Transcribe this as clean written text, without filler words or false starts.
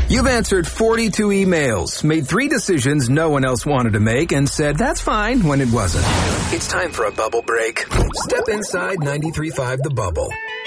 You've answered 42 emails, made 3 decisions no one else wanted to make, and said that's fine when it wasn't. It's time for a bubble break. Step inside 93.5 The Bubble.